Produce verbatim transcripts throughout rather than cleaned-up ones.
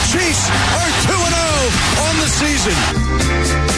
Chiefs are two and oh on the season.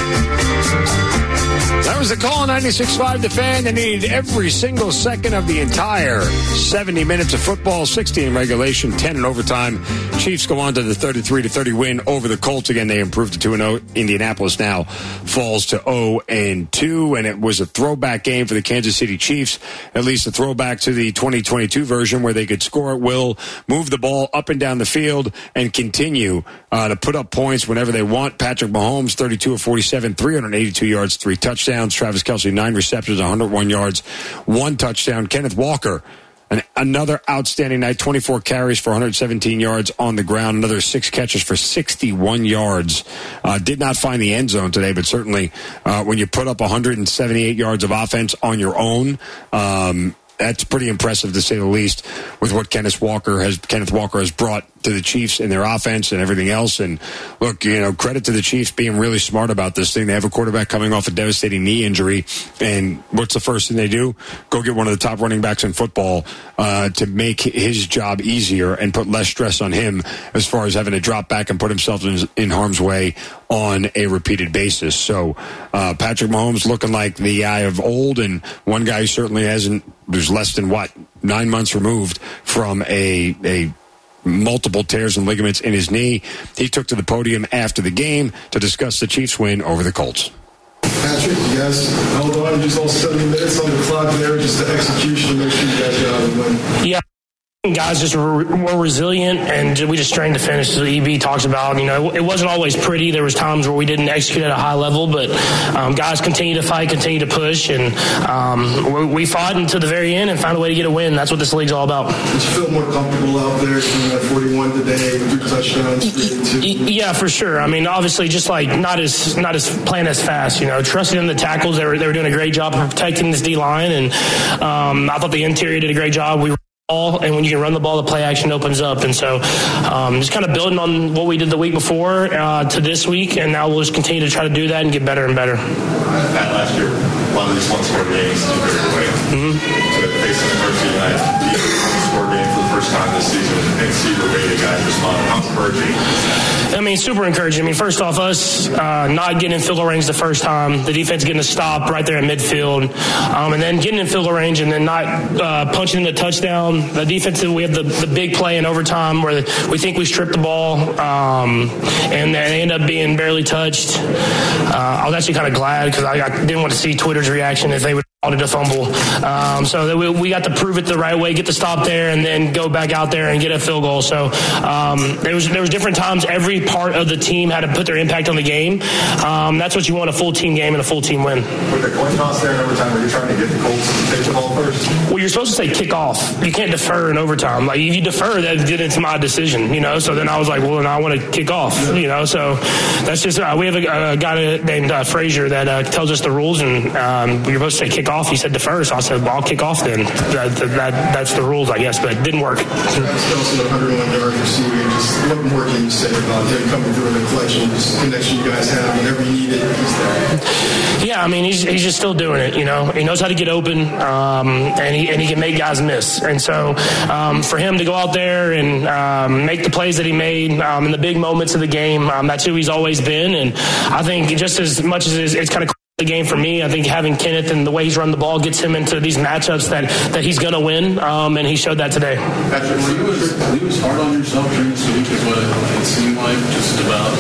That was the call on ninety-six point five The Fan. They needed every single second of the entire seventy minutes of football, sixty in regulation, ten in overtime. Chiefs go on to the thirty-three to thirty win over the Colts. Again, they improved to two and oh. Indianapolis now falls to oh and two, and it was a throwback game for the Kansas City Chiefs, at least a throwback to the twenty twenty-two version where they could score at will, move the ball up and down the field, and continue uh, to put up points whenever they want. Patrick Mahomes, thirty-two of forty-seven, three hundred eighty-two yards, three touchdowns. Travis Kelce, nine receptions, one hundred one yards, one touchdown. Kenneth Walker, an, another outstanding night, twenty-four carries for one hundred seventeen yards on the ground, another six catches for sixty-one yards. Uh, did not find the end zone today, but certainly uh, when you put up one hundred seventy-eight yards of offense on your own, um, that's pretty impressive to say the least with what Kenneth Walker has Kenneth Walker has brought to the Chiefs in their offense and everything else. And look, you know, credit to the Chiefs being really smart about this thing. They have a quarterback coming off a devastating knee injury, and what's the first thing they do? Go get one of the top running backs in football uh, to make his job easier and put less stress on him as far as having to drop back and put himself in, in harm's way on a repeated basis. So uh, Patrick Mahomes looking like the guy of old, and one guy who certainly hasn't, there's less than what, nine months removed from a a multiple tears and ligaments in his knee. He took to the podium after the game to discuss the Chiefs' win over the Colts. Patrick, you guys held on just all seventy minutes on the clock there, just the execution, make sure you guys got it win. Yeah. Guys just were, were resilient, and we just strained to finish. As E B talks about, you know, it wasn't always pretty. There was times where we didn't execute at a high level, but um, guys continue to fight, continue to push, and um, we, we fought until the very end and found a way to get a win. That's what this league's all about. Did you feel more comfortable out there doing that forty-one today, three touchdowns? Yeah, for sure. I mean, obviously, just like not as not as playing as fast. You know, trusting in the tackles. They were they were doing a great job of protecting this D line, and um, I thought the interior did a great job. We were and when you can run the ball, the play action opens up. And so um, just kind of building on what we did the week before uh, to this week, and now we'll just continue to try to do that and get better and better. Pat, last year, one of these one-score games took it away. Mm-hmm. So facing adversity tonight, one-score game for the first time this season, and see the way the guys respond. How encouraging? I mean, super encouraging. I mean, first off, us uh, not getting in field goal range the first time, the defense getting a stop right there in midfield, um, and then getting in field goal range and then not uh, punching in the touchdown. The defense, we have the, the big play in overtime where we think we stripped the ball, um, and they end up being barely touched. Uh, I was actually kind of glad because I, I didn't want to see Twitter's reaction if they would call it a fumble. Um, so that we, we got to prove it the right way, get the stop there, and then go back out there and get a field goal. So um, there was there was different times every part of the team had to put their impact on the game. Um, that's what you want, a full team game and a full team win. With the coin toss there in overtime, were you trying to get the Colts to take the ball first? Well, you're supposed to say kick off. You can't defer in overtime. Like, if you defer, that then it's my decision, you know. So then I was like, well, then I want to kick off, you know. So that's just uh, we have a, a guy named uh, Frazier that uh, tells us the rules, and um, you're supposed to say kick off. He said defer, so I said, well, I'll kick off then. That, that, that's the rules, I guess, but it didn't work. Travis Kelce, one hundred one yards receiving. Just what more can you say about him coming through in the collection, just the connection you guys have, whenever you need it, he's there? Yeah, I mean, he's he's just still doing it, you know. He knows how to get open, um, and he and he can make guys miss. And so um, for him to go out there and um, make the plays that he made um, in the big moments of the game, um, that's who he's always been. And I think just as much as it's, it's kind of the game for me, I think having Kenneth and the way he's run the ball gets him into these matchups that, that he's going to win, um, and he showed that today. Patrick, were you, as, were you as hard on yourself during this week as what it seemed like, just about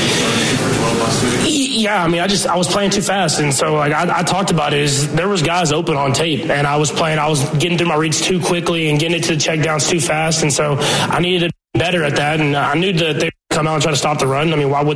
last week? Yeah, I mean, I just I was playing too fast, and so like I, I talked about it. Is there was guys open on tape, and I was playing, I was getting through my reads too quickly and getting it to the checkdowns too fast, and so I needed to be better at that, and I knew that they would come out and try to stop the run. I mean, why would